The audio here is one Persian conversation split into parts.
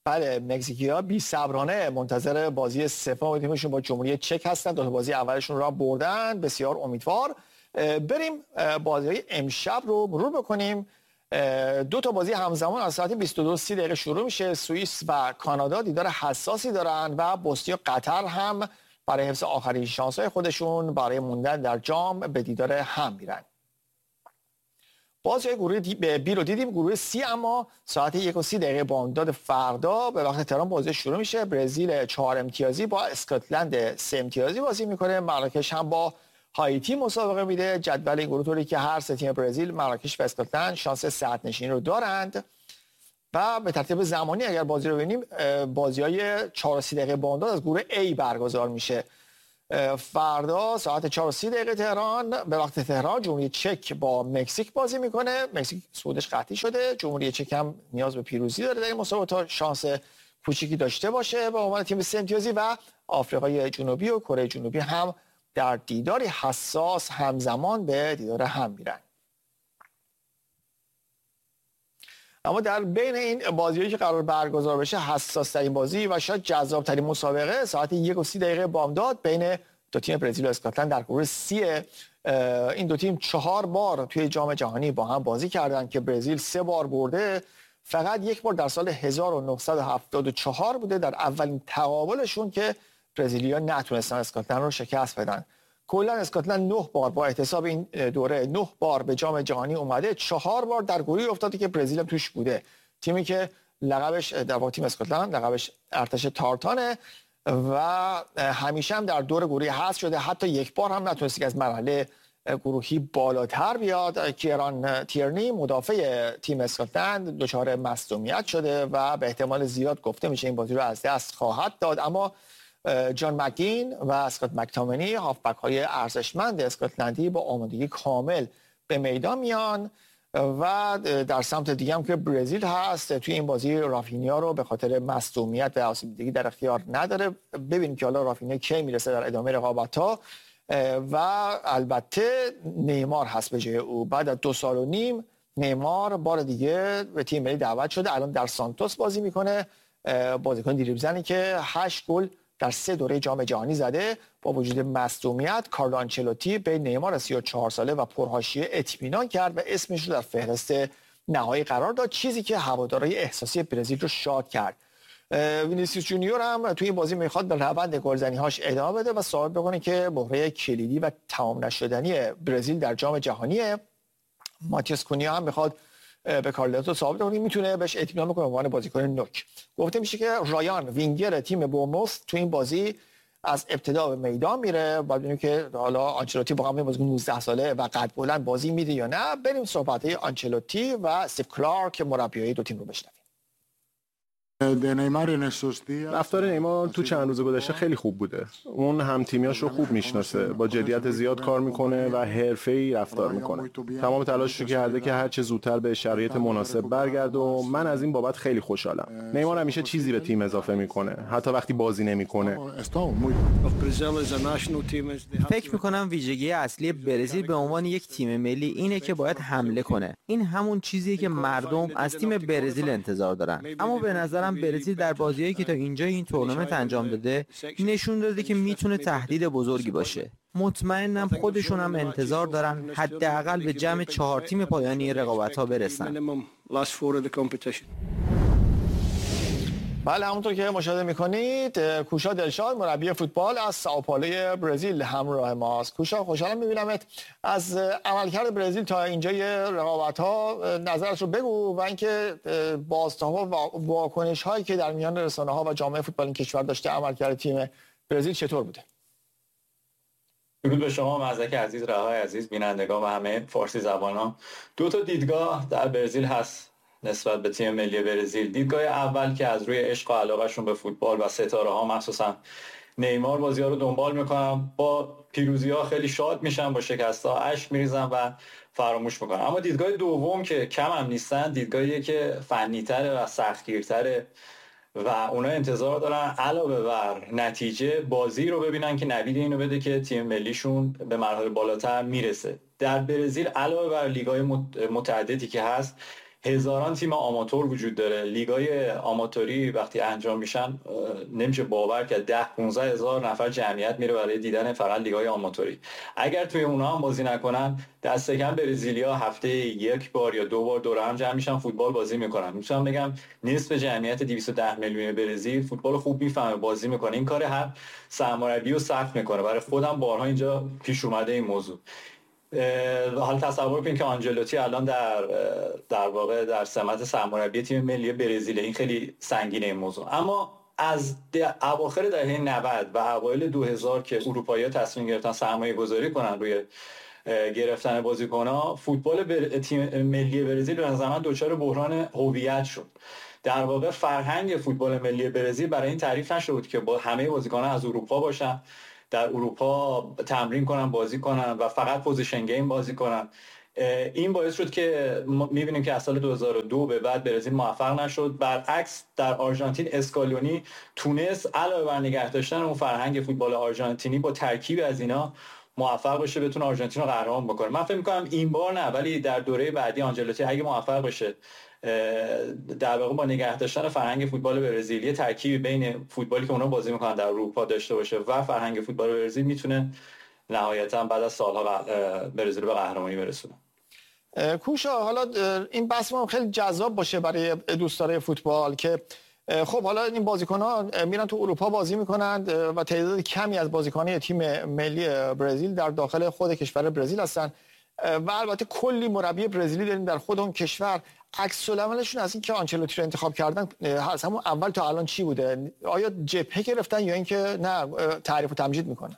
بله، مکزیکی‌ها بی‌صبرانه منتظر بازی سوم تیمشون با جمهوری چک هستن. دو تا بازی اولشون را بردن، بسیار امیدوار. بریم بازی‌های امشب رو مرور بکنیم. دو تا بازی همزمان از ساعت 22:30 شروع میشه. سوئیس و کانادا دیدار حساسی دارن و بوسنی و قطر هم برای حفظ آخرین شانس‌های خودشون برای موندن در جام به دیدار هم میرن. بازی گروه بی رو دیدیم. گروه سی اما ساعت 1:30 بامداد فردا به وقت تهران بازی شروع میشه. برزیل 4 امتیازی با اسکاتلند 3 امتیازی بازی میکنه. مراکش هم با هایتی مسابقه میده. جدول این گروه طوری که هر سه تیم برزیل، مراکش و اسکاتلند شانس صعود نشینی رو دارند. و به ترتیب زمانی اگر بازی رو ببینیم، بازی‌های 4:30 بامداد از گروه A برگزار میشه. فردا ساعت 4:30 تهران به وقت تهران جمهوری چک با مکزیک بازی میکنه. مکزیک صعودش قطعی شده. جمهوری چک هم نیاز به پیروزی داره در این مسابقه تا شانس کوچیکی داشته باشه به عنوان تیم 3 امتیازی. و آفریقای جنوبی و کره جنوبی هم در دیداری حساس همزمان به دیدار هم میرن. اما در بین این بازی‌هایی که قرار برگزار بشه، حساس‌ترین بازی و شاید جذاب‌ترین مسابقه ساعت 1:30 بامداد بین دو تیم برزیل و اسکاتلند در گروه سی. این دو تیم 4 بار توی جام جهانی با هم بازی کردن که برزیل 3 بار برده. فقط یک بار در سال 1974 بوده در اولین تقابلشون که برزیلی‌ها نتونستن اسکاتلند رو شکست بدن. کلا اسکاتلند 9 بار با احتساب این دوره 9 بار به جام جهانی اومده. 4 بار در گروهی افتاده که برزیل هم توش بوده. تیمی که لقبش در واقع تیم اسکاتلند لقبش ارتش تارتانه و همیشه هم در دور گروهی حذف شده. حتی یک بار هم نتونسته که از مرحله گروهی بالاتر بیاد. کیران تیرنی مدافع تیم اسکاتلند دچار مصدومیت شده و به احتمال زیاد گفته میشه این بازی رو از دست خواهد داد. اما جان مکین و اسکات مکتامنی هافبک های ارزشمند اسکاتلندی با آمادگی کامل به میدان میان. و در سمت دیگه هم که برزیل هست توی این بازی رافینیا رو به خاطر مصدومیت و آسیب‌دیدگی در اختیار نداره. ببینیم که حالا رافینیا کی میرسه در ادامه رقابت‌ها. و البته نیمار هست به جای او. بعد از 2 سال و نیم نیمار بار دیگه به تیم ملی دعوت شده. الان در سانتوس بازی میکنه. بازیکن دریبل که 8 گل در 3 دوره جام جهانی زده. با وجود مصدومیت کارلو آنچلوتی به نیمار 34 ساله و پرحاشیه اطمینان کرد و اسمش رو در فهرست نهایی قرار داد، چیزی که هوادارهای احساسی برزیل رو شاد کرد. وینیسیوس جونیور هم توی این بازی میخواد به روند گلزنی‌هاش ادامه بده و ثابت بکنه که مهره کلیدی و تمام نشدنی برزیل در جام جهانیه. ماتیاس کونیا هم میخواد به کارلتو ثابت کنه میتونه بهش اطمینان بکنه به عنوان بازیکن نوک. گفته میشه که رایان وینگر تیم بورنموث تو این بازی از ابتدا به میدان میره. بعد ببینیم که حالا آنچلوتی با هم بازیکن 19 ساله و قد بلند بازی میده یا نه. بریم صحبت‌های آنچلوتی و استیو کلارک مربیای دو تیم رو بشنویم. رفتار نیمار تو چند روز گذشته خیلی خوب بوده. اون هم تیمیاش رو خوب میشناسه، با جدیت زیاد کار میکنه و حرفه‌ای رفتار میکنه. تمام تلاش رو کرده که هر چه زودتر به شرایط مناسب برگرده و من از این بابت خیلی خوشحالم. نیمار همیشه چیزی به تیم اضافه میکنه، حتی وقتی بازی نمیکنه. فکر میکنم ویژگی اصلی برزیل به عنوان یک تیم ملی اینه که باید حمله کنه. این همون چیزیه که مردم از تیم برزیل انتظار دارن. اما به نظرم برزیل در بازیایی که تا اینجا این تورنمنت انجام داده نشون داده که میتونه تهدید بزرگی باشه. مطمئنم خودشون هم انتظار دارن حداقل به جمع 4 تیم پایانی رقابت‌ها برسن. بله، همونطور که مشاهده میکنید کوشا دلشاد مربی فوتبال از سائوپائولوی برزیل همراه ماست. کوشا، خوشحالم میبینمت. از عملکرد برزیل تا اینجای رقابت‌ها نظرت رو بگو و اینکه بازتاب‌ها و واکنش‌هایی که در میان رسانه‌ها و جامعه فوتبال این کشور داشته عملکرد تیم برزیل چطور بوده؟ درود به شما مزدک عزیز، رهای عزیز، بینندگان و همه فارسی زبانان. 2 تا دیدگاه در برزیل هست نسبت به تیم ملی برزیل. دیدگاه اول که از روی عشق و علاقهشون به فوتبال و ستاره ها مخصوصا نیمار بازی ها رو دنبال میکنن، با پیروزی ها خیلی شاد میشن، با شکست ها اشک میریزن و فراموش میکنن. اما دیدگاه دوم که کم هم نیستن، دیدگاهیه که فنی تره و سختگیرتره و اونا انتظار دارن علاوه بر نتیجه بازی رو ببینن که نوید اینو بده که تیم ملیشون به مراحل بالاتر میرسه. در برزیل علاوه بر لیگ‌های متعددی که هست، هزاران تیم آماتور وجود داره. لیگای آماتوری وقتی انجام میشن نمیشه باور کرد 10-15 هزار نفر جمعیت میره برای دیدن فقط لیگای آماتوری. اگر توی اونها هم بازی نکنن دست کم برزیلیا هفته یک بار یا 2 بار دور هم جمع میشن فوتبال بازی میکنن. میتونم بگم نصف جمعیت 210 میلیون برزیل فوتبال خوب میفهمه، بازی میکنه. این کار هر سرمربی رو سخت میکنه. برای خودم بارها اینجا پیش اومده این موضوع. حالا تصور کنید که آنجلوتی الان در واقع در سمت سرمربی تیم ملی برزیل. این خیلی سنگینه این موضوع. اما از اواخر دهه 90 و اوایل 2000 که اروپایی‌ها تصمیم گرفتن سرمایه گذاری کنن روی گرفتن بازیکن‌ها، فوتبال تیم ملی برزیل به نظر من دچار بحران هویت شد. در واقع فرهنگ فوتبال ملی برزیل برای این تعریف نشد که با همه بازیکن‌ها از اروپا باشن، در اروپا تمرین کنن، بازی کنن و فقط پوزیشن گیم بازی کنن. این باعث شد که می‌بینیم که از سال 2002 به بعد برزیل موفق نشد. برعکس در آرژانتین اسکالونی تونست علاوه بر نگه داشتن اون فرهنگ فوتبال آرژانتینی با ترکیب از اینا موفق باشه بتونه آرژانتین رو قهرمان بکنه. من فکر می‌کنم این بار نه، ولی در دوره بعدی آنجلوتی اگه موفق بشه در واقع با نگه داشتن فرهنگ فوتبال برزیلی ترکیبی بین فوتبالی که اونا بازی میکنن در اروپا داشته باشه و فرهنگ فوتبال برزیل، میتونه نهایتا بعد از سالها برزیل به قهرمانی برسونه. کوشا، حالا این بحث ما خیلی جذاب باشه برای دوستدارای فوتبال که خب حالا این بازیکن‌ها میرن تو اروپا بازی میکنند و تعداد کمی از بازیکنان تیم ملی برزیل در داخل خود کشور برزیل هستن و البته کلی مربی برزیلی داریم در خود اون کشور. عکس العملشون از این که آنچلوتی رو انتخاب کردن از همون اول تا الان چی بوده؟ آیا جبهه گرفتن یا اینکه نه تعریف و تمجید میکنن؟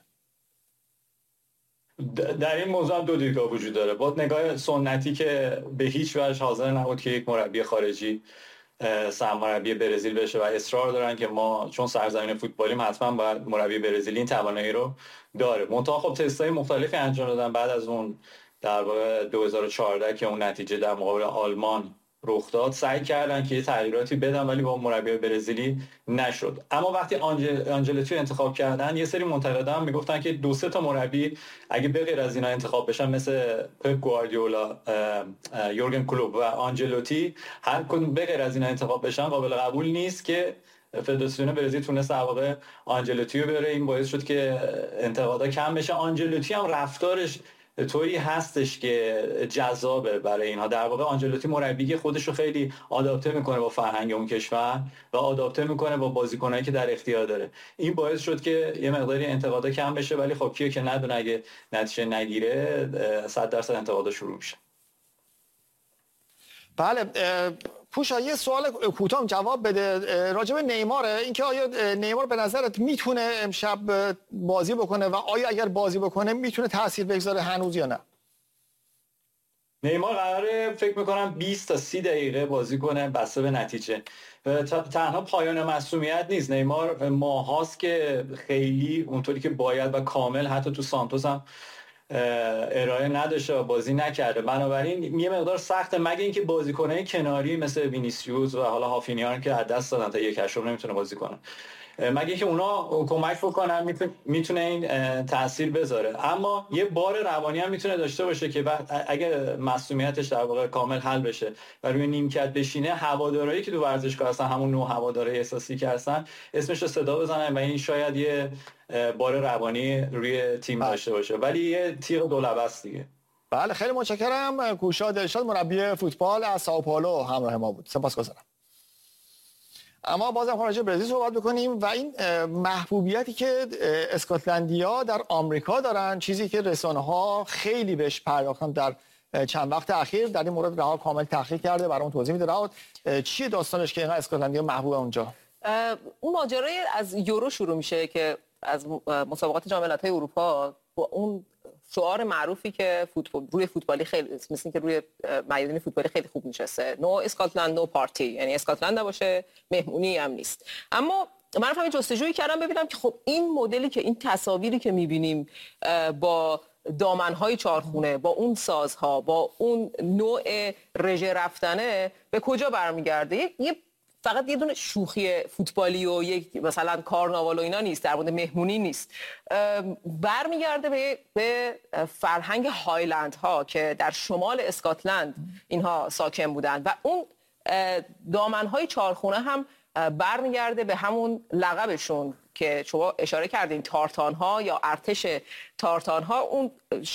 در این موضوع دو دیدگاه وجود داره. با نگاه سنتی که به هیچ وجه حاضر نبود که یک مربی خارجی سرمربی برزیل بشه و اصرار دارن که ما چون سرزمین فوتبالیم حتما باید مربی برزیلی این توانایی رو داره. منتها خب تست‌های مختلفی انجام دادن بعد از اون در واقع 2014 که اون نتیجه در مقابل آلمان رخ داد، سعی کردن که یه تغییراتی بدن ولی با مربی برزیلی نشد. اما وقتی آنجلوتی رو انتخاب کردن یه سری منتقدان میگفتن که 2-3 تا مربی اگه به غیر از اینا انتخاب بشن مثل پپ گواردیولا، یورگن کلوپ و آنجلوتی، هر کدوم به غیر از اینا انتخاب بشن قابل قبول نیست که فدراسیون برزیل تونست در واقع آنجلوتی رو بره. این باعث شد که انتقادا کم بشه. آنجلوتی هم رفتارش طوری هستش که جذابه برای اینها. در واقع آنجلوتی مربی خودش رو خیلی آداپته میکنه با فرهنگ اون کشور و آداپته میکنه با بازیکنایی که در اختیار داره. این باعث شد که یه مقداری انتقادا کم بشه، ولی خب کیه که ندونه اگه نتیجه نگیره 100% انتقادا شروع میشه. بله پوشا، یه سوال کوتاه جواب بده راجع به نیمار. اینکه آیا نیمار به نظرت میتونه امشب بازی بکنه و آیا اگر بازی بکنه میتونه تاثیر بگذاره هنوز یا نه؟ نیمار قراره فکر میکنم 20 تا 30 دقیقه بازی کنه بسته به نتیجه. تنها پایان معصومیت نیست. نیمار ماهاست که خیلی اونطوری که باید و کامل حتی تو سانتوس هم ارائه نداشته و بازی نکرده. بنابراین یه مقدار سخته، مگه اینکه بازیکنای کناری مثل وینیسیوس و حالا هافینیان که از دست دادن تا یک هشتم نمیتونه بازی کنه، مگه اینکه اونا کمک بکنن میتونه این تاثیر بذاره. اما یه بار روانی هم میتونه داشته باشه که اگه معصومیتش در واقع کامل حل بشه و روی نیمکت بشینه، هوادارایی که تو ورزشگاه هستن، همون نوع هوادارای احساسی که هستن، اسمش رو صدا بزنن و این شاید یه بار روانی روی تیم داشته باشه. ولی یه تیغ دولبه است دیگه. بله خیلی متشکرم. کوشا دلشاد مربی فوتبال از سائو پائولو همراه ما بود. سپاسگزارم. اما بازم راجع به برزیل صحبت بکنیم و این محبوبیتی که اسکاتلندیا در آمریکا دارن، چیزی که رسانه‌ها خیلی بهش پرداختن در چند وقت اخیر. در این مورد رها کامل تحقیق کرده، برامون توضیح میده. رها چیه داستانش که اینقدر اسکاتلندیا محبوبه اونجا؟ اون ماجرای از یورو شروع میشه که از مسابقات جام ملت‌های اروپا با اون شعار معروفی که روی فوتبالی خیلی مثل که روی میدان فوتبالی خیلی خوب نشسته، نو اسکاتلند نو پارتی، یعنی اسکاتلند نباشه مهمونی هم نیست. اما من همین جستجویی کردم ببینم که خب این مدلی که این تصاویری که می‌بینیم با دامن‌های چارخونه، با اون سازها، با اون نوع رژه رفتنه به کجا برمیگرده؟ یه فقط یه دونه شوخی فوتبالی و یک مثلا کارناوال و اینا نیست، در مورد مهمونی نیست، برمیگرده به فرهنگ هایلند ها که در شمال اسکاتلند اینها ساکن بودن و اون دامنهای چارخونه هم برمیگرده به همون لقبشون که شما اشاره کردین، تارتان ها یا ارتش تارتان ها. اون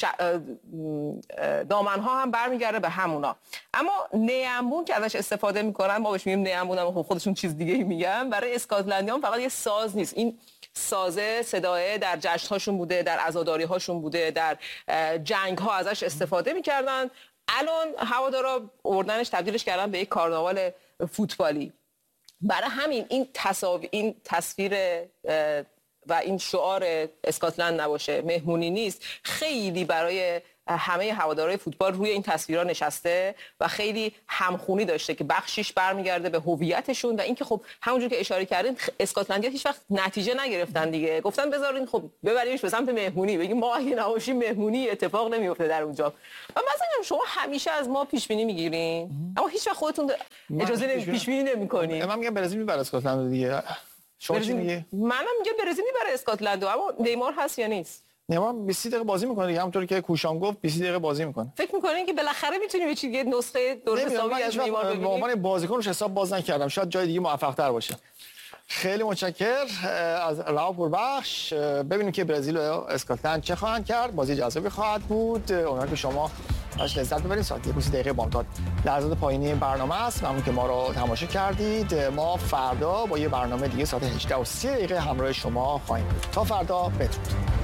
دامن ها هم برمیگرده به همونا. اما نیمبون که ازش استفاده میکنن، ما بهش میگیم نیمبون، اما خودشون چیز دیگه میگن. برای اسکاتلندیان فقط یه ساز نیست، این سازه صداه در جشن هاشون بوده، در عزاداری هاشون بوده، در جنگ ها ازش استفاده میکردن. الان هوادارا آوردنش تبدیلش کردن به یک کارناوال فوتبالی. برای همین این تصویر و این شعار اسکاتلند نباشه مهمونی نیست خیلی برای همه هوادارهای فوتبال روی این تصویرها نشسته و خیلی همخونی داشته که بخشیش برمیگرده به هویتشون و اینکه خب همونجور که اشاره کردین اسکاتلندی‌ها هیچ وقت نتیجه نگرفتن دیگه، گفتن بذارین خب ببریمش به سمت مهمونی، بگیم ما اگه نباشیم مهمونی اتفاق نمیفته در اونجا. و مثلا شما همیشه از ما پیش بینی میگیرین اما هیچ وقت خودتون اجازه پیش بینی نمی‌کنین. من میگم برزیل میبره اسکاتلند دیگه. شما چی میگی؟ منم میگم برزیل میبره اسکاتلند، اما نیمار هست یا نیست؟ نیمار 20 دقیقه بازی میکنه دیگه، همونطوری که کوشان گفت 20 دقیقه بازی میکنه. فکر میکنین که بالاخره میتونیم یه نسخه درست حسابی از نیمار ببینیم؟ به عنوان بازیکنش حساب باز نکردم، شاید جای دیگه موفق تر باشه. خیلی متشکرم از رها پوربخش. ببینیم که برزیل و اسکاتلند چه خواهند کرد. بازی جذابی خواهد بود. امیدوارم که شما ازش لذت ببرید. ساعت 1 دقیقه بامداد لحظات پایانی این برنامه است. ممنون که ما رو تماشا کردید. ما فردا با یه برنامه دیگه ساعت 18:30 همراه شما خواهیم بود. تا فردا بدرود.